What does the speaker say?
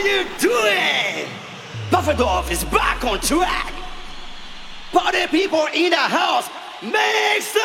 you doing? Bufferdorf is back on track. Party people in the house, make some